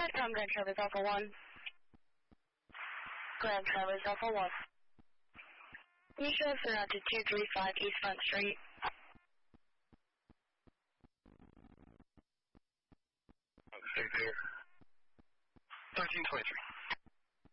from Grand Traverse Alpha 1. Grand Traverse Alpha 1. You show us around to 235 East Front Street. Stay there. 1323.